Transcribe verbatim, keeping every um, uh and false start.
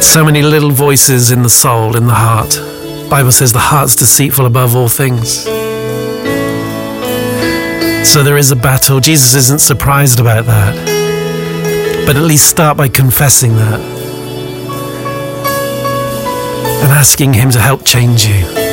So many little voices in the soul, in the heart. The Bible says the heart's deceitful above all things. So there is a battle. Jesus isn't surprised about that. But at least start by confessing that and asking him to help change you.